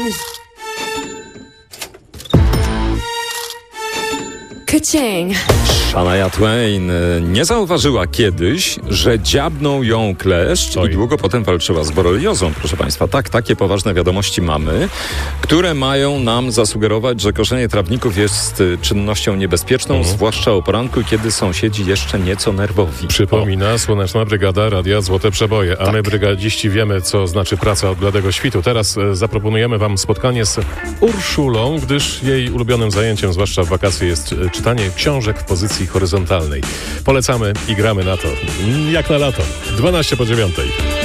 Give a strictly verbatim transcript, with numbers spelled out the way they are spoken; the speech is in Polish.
Ka-ching. Shania Twain nie zauważyła kiedyś, że dziabnął ją kleszcz Oj. i długo potem walczyła z boreliozą, proszę Państwa. Tak, takie poważne wiadomości mamy, które mają nam zasugerować, że koszenie trawników jest y, czynnością niebezpieczną, Mhm. zwłaszcza o poranku, kiedy sąsiedzi jeszcze nieco nerwowi. Przypomina Słoneczna Brygada Radia Złote Przeboje, a Tak. my brygadziści wiemy, co znaczy praca od bladego świtu. Teraz e, zaproponujemy wam spotkanie z Urszulą, gdyż jej ulubionym zajęciem, zwłaszcza w wakacje, jest e, czytanie książek w pozycji horyzontalnej. Polecamy i gramy na to, jak na lato. dwanaście po dziewiątej.